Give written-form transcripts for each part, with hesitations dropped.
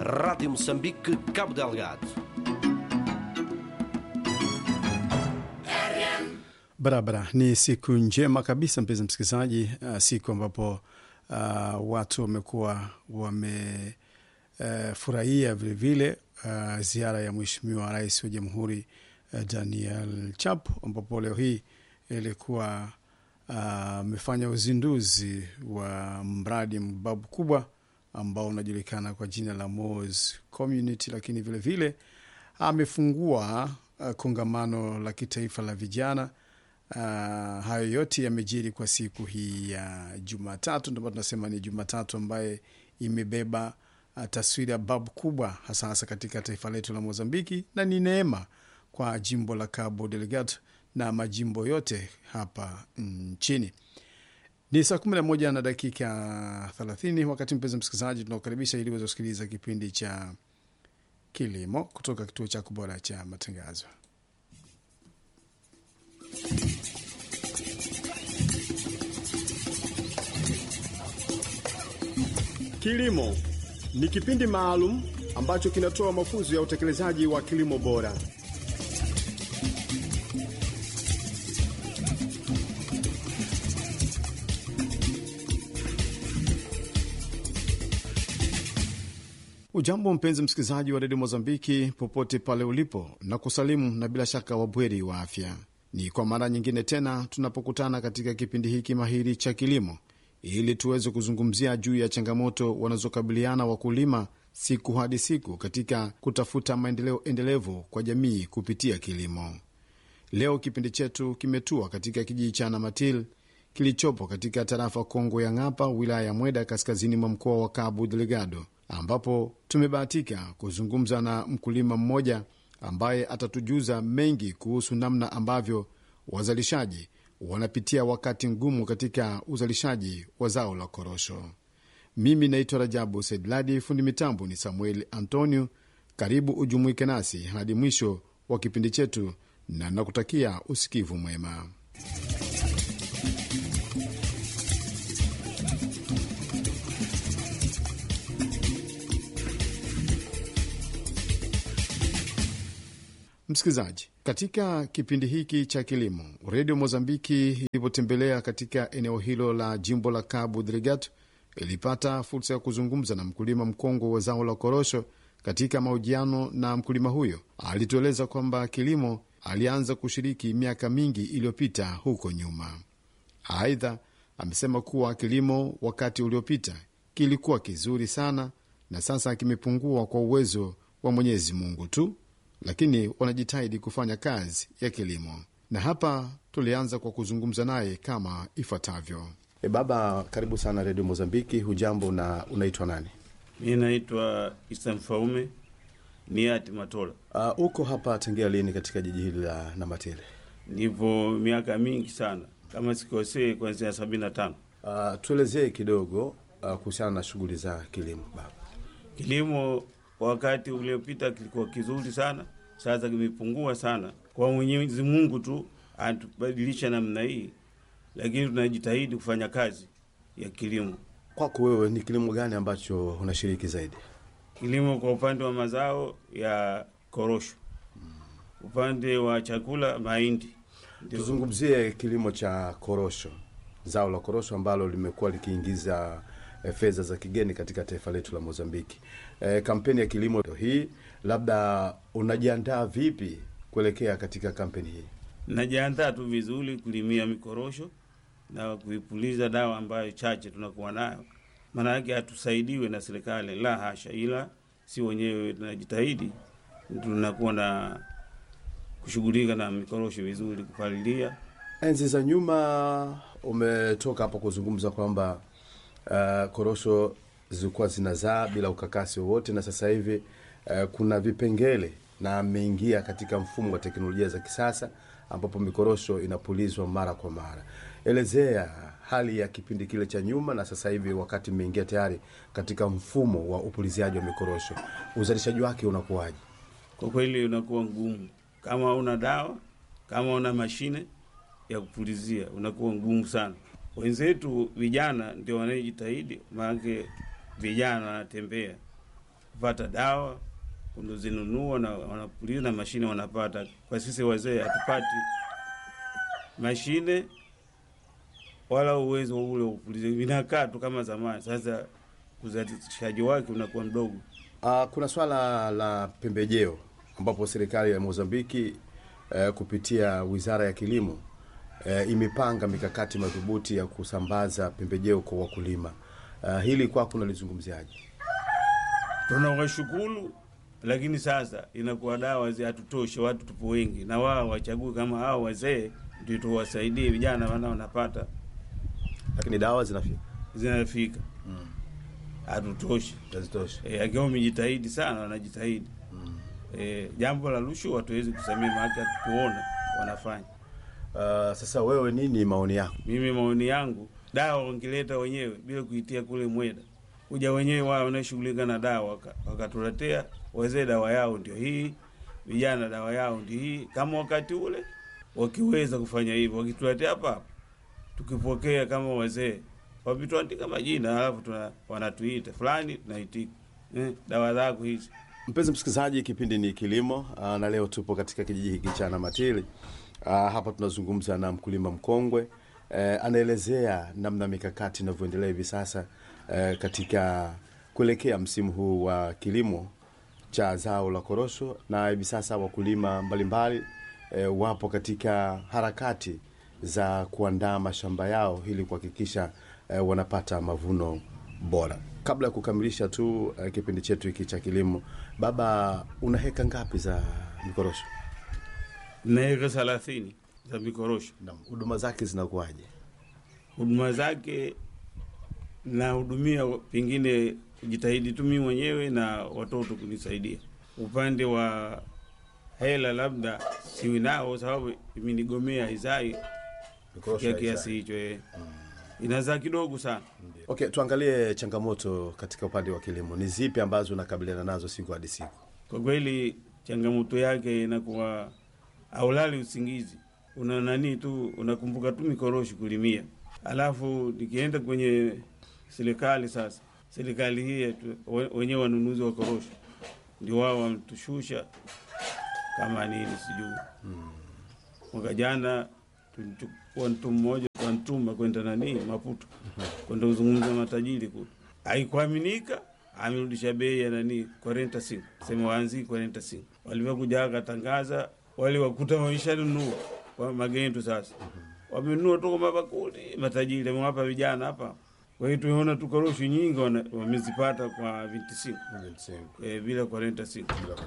Rádio Moçambique, Cabo Delgado. Barabara, ni siku njema kabisa mpenzi msikilizaji, siku ambapo watu wamekuwa wamefurahia vile vile ziara ya Mheshimiwa Rais wa Jamhuri Daniel Chapo, ambapo leo hii ilikuwa amefanya uzinduzi wa mradi mbabu kubwa ambao unajulikana kwa jina la Moz Community, lakini vile vile amefungua kongamano la kitaifa la vijana. Hayo yote yamejiri kwa siku hii ya Jumatatu, ndio tunasema ni Jumatatu ambaye imebeba taswira babu kubwa hasa katika taifa letu la Mozambiki, na ni neema kwa jimbo la Cabo Delgado na majimbo yote hapa nchini. Ni saa 11 na dakika 30, wakati mpenzi msikilizaji tunakukaribisha ili uweze kusikiliza kipindi cha Kilimo kutoka kituo cha kubora cha matangazo. Kilimo ni kipindi maalum ambacho kinatoa mafunzo ya utekelezaji wa kilimo bora. Ujambo mpenzi msikilizaji wa redio Mozambiki popote pale ulipo, na kusalimu na bila shaka wabweri wa afya. Ni kwa mara nyingine tena tunapokutana katika kipindi hiki mahiri cha kilimo, ili tuweze kuzungumzia juu ya changamoto wanazokabiliana wakulima siku hadi siku katika kutafuta maendeleo endelevu kwa jamii kupitia kilimo. Leo kipindi chetu kimetua katika kijiji cha Namatil kilichopo katika tarafa Kongo ya Ng'apa, wilaya ya Mweda, kaskazini mwa mkoa wa Cabo Delgado, ambapo tumebahatika kuzungumza na mkulima mmoja ambaye atatujuza mengi kuhusu namna ambavyo wazalishaji wanapitia wakati ngumu katika uzalishaji wa zao la korosho. Mimi naitwa Rajabu Sedladi, fundi mitambo ni Samuel Antonio. Karibu ujumuike nasi hadi mwisho wa kipindi chetu, na nakutakia usikivu mwema. Msikilizaji, katika kipindi hiki cha kilimo, redio Mozambiki ilipotembelea katika eneo hilo la jimbo la Cabo Delgado ilipata fursa ya kuzungumza na mkulima mkongwe wa zao la korosho. Katika mahojiano na mkulima huyo, alitueleza kwamba kilimo alianza kushiriki miaka mingi iliyopita huko nyuma. Aidha, amesema kuwa kilimo wakati uliopita kilikuwa kizuri sana na sasa kimepungua kwa uwezo wa Mwenyezi Mungu tu, lakini wanajitahidi kufanya kazi ya kilimo. Na hapa tulianza kwa kuzungumza naye kama ifuatavyo. Baba, karibu sana redio Mozambiki. Hujambo na unaitwa nani? Mimi naitwa Isa Mfaume Niati Matola. Uko hapa tangia lini katika jiji hili la Namatele? Nipo miaka mingi sana, kama sikosei kuanzia 75. Tuelezee kidogo kuhusiana na shughuli za kilimo baba. Kilimo wakati uliopita kilikuwa kizuri sana, sasa kimepungua sana. Kwa Mwenyezi Mungu tu atubadilisha namna hii, lakini tunajitahidi kufanya kazi ya kilimo. Kwako wewe ni kilimo gani ambacho unashiriki zaidi? Kilimo kwa upande wa mazao ya korosho. Upande wa chakula mahindi. Tuzungumzie kilimo cha korosho. Zao la korosho ambalo limekuwa likiingiza fedha za kigeni katika taifa letu la Mozambiki. Kampeni ya kilimo hii, labda unajiandaa vipi kuelekea katika kampeni hii? Najiandaa tu vizuri kulimia mikorosho na kuipuliza dawa ambayo chache tunakuwa nayo. Maana yake hatusaidiwe na serikali, la hasha, ila si wenyewe tunajitahidi, tunakuwa na kushughulika na mikorosho vizuri, kupalilia. Enzi za nyuma umetoka hapo kuzungumza kwamba korosho zilikuwa zinazaa bila ukakasi wowote, na sasa hivi kuna vipengele na ameingia katika mfumo wa teknolojia za kisasa ambapo mikorosho inapulizwa mara kwa mara. Elezea hali ya kipindi kile cha nyuma na sasa hivi wakati mmeingia tayari katika mfumo wa upuliziaji wa mikorosho. Uzalishaji wake unakuwaje? Kwa kweli unakuwa ngumu. Kama una dawa, kama una mashine ya kupulizia, unakuwa ngumu sana. Wenzetu vijana ndio wanajitahidi, maana vijana wanatembea kupata dawa kuzinunua na wanapuliza na mashine wanapata. Kwa sisi wazee hatupati mashine wala uwezo ule upulize, vinakaa tu kama zamani. Sasa uzalishaji wake unakuwa mdogo. Kuna swala la pembejeo ambapo serikali ya Mozambiki kupitia Wizara ya Kilimo imepanga mikakati madhubuti ya kusambaza pembejeo kwa wakulima. Hili kwako unalizungumziaje? Tunawashukuru, lakini sasa inakuwa dawa hatutoshi, watu tupo wengi, na wao wachague kama hao wazee ndio tuwasaidie vijana wanapata. Lakini dawa zinafika. Hatutoshi. Akiwa wamejitahidi sana, wanajitahidi. Jambo la rushwa hatuwezi kusamia, maana tukuona wanafanya. Sasa wewe nini maoni yako? Mimi maoni yangu, dawa wangeleta wenyewe bila kuitia kule Mweda. Kuja wenyewe wao wanashughulika na dawa, wakatuletea wazee dawa yao ndio hii, vijana dawa yao ndio hii. Kama wakati ule wakiweza kufanya hivyo, wakituletea hapa tukipokea kama wazee, wapituandika majina alafu wanatuita fulani tunaitika. Dawa zako hizi. Mpenzi msikilizaji, kipindi ni Kilimo, na leo tupo katika kijiji hiki cha Namatili. Hapa tunazungumza na mkulima mkongwe. Anaelezea namna mikakati inavyoendelea hivi sasa katika kuelekea msimu huu wa kilimo cha zao la korosho, na hivi sasa wakulima mbalimbali wapo katika harakati za kuandaa mashamba yao ili kuhakikisha wanapata mavuno bora. Kabla ya kukamilisha tu kipindi chetu hiki cha kilimo, baba, una heka ngapi za mikorosho? Na heka 30 za mikorosho. Naam. Huduma zake zinakuaje? Huduma zake na hudumia pengine kujitahidi tu mimi mwenyewe na watoto kunisaidia. Upande wa hela labda siwi nao, sababu imenigomea izai kwa kiasi hicho. Inazaa kidogo sana. Okay, tuangalie changamoto katika upande wa kilimo. Ni zipi ambazo unakabiliana nazo siku hadi siku? Kwa kweli changamoto yake inakuwa haulali usingizi. Unakumbuka tu mikorosho kulimia. Alafu nikienda kwenye serikali sasa. Serikali hii wenyewe wanunuzi wa korosho ndio wao wanatushusha kama nini sijui. Mwaka jana tulichukua mtu mmoja kwantuma kwenda Maputo kwenda kuzungumza matajiri kule. Haikuaminika, amerudisha bei ya 45. Sema waanzi 45. Walivyokuja akatangaza, wale wakuta waishanunua kwa magendo sasa. Wamenunua toka mabakuli, matajiri wamewapa vijana hapa. Kwa hiyo tumeona tu korosho nyingi wamezipata kwa 25. Bila 45.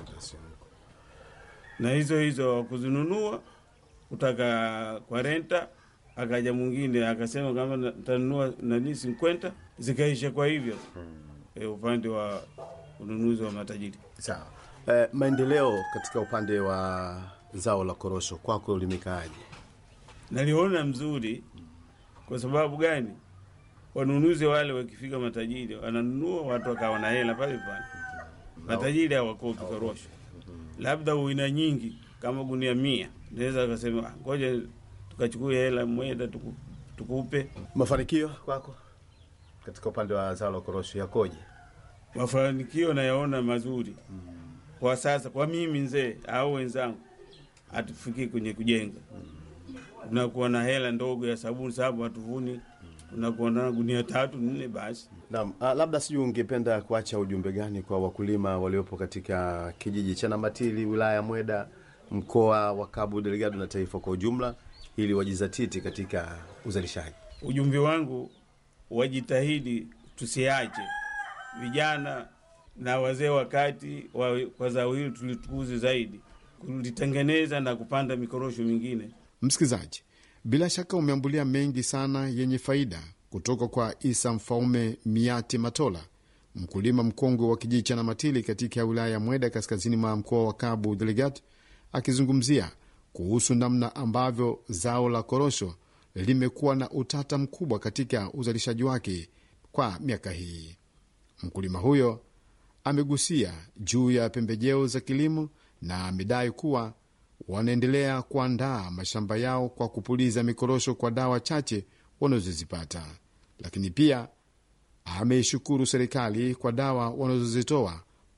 Na hizo kuzinunua kutaka 40, akaja mwingine akasema kama nitanunua 50, zikaisha kwa hivyo. Upande wa ununuzi wa matajiri. Sawa. Maendeleo katika upande wa zao la korosho kwako limekaaje? Naliona mzuri. Kwa sababu gani? Wanunuzi wale wakifika matajiri wananunua, watu wakawa na hela pale pale. Matajiri hawakopi korosho. Labda uina nyingi kama gunia 100, naweza akasema ngoja tukachukue hela Mweda tukupe. Mafanikio kwako katika upande wa zao la korosho yakoje? Mafanikio nayaona mazuri. Kwa sasa kwa mimi mzee au wenzangu hatufikii kwenye kujenga. Unakuwa na hela ndogo ya sabuni sababu hatuvuni. Unakuwa na gunia 3-4 basi. Naam, labda sijui ungependa kuacha ujumbe gani kwa wakulima waliopo katika kijiji cha Namatili, wilaya ya Mweda, mkoa wa Cabo Delgado na taifa kwa ujumla, ili wajizatiti katika uzalishaji? Ujumbe wangu, wajitahidi, tusiache vijana na wazee wakati kwa zao hili tulitukuze zaidi, kulitengeneza na kupanda mikorosho mingine. Msikizaji, bila shaka umeambulia mengi sana yenye faida kutoka kwa Isa Mfaume Miati Matola, mkulima mkongwe wa kijiji cha Namatili katika wilaya ya Mweda kaskazini mwa mkoa wa Cabo Delgado, akizungumzia kuhusu namna ambavyo zao la korosho limekuwa na utata mkubwa katika uzalishaji wake kwa miaka hii. Mkulima huyo amegusia juu ya pembejeo za kilimo na amedai kuwa wanaendelea kuandaa mashamba yao kwa kupuliza mikorosho kwa dawa chache wanazozipata, lakini pia ameishukuru serikali kwa dawa wanazozitoa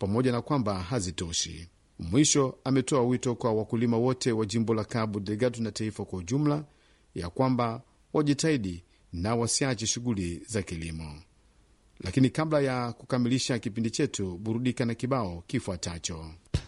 pamoja na kwamba hazitoshi. Mwisho ametoa wito kwa wakulima wote wa jimbo la Cabo Delgado na taifa kwa ujumla ya kwamba wajitahidi na wasiache shughuli za kilimo. Lakini kabla ya kukamilisha kipindi chetu, burudika na kibao kifuatacho.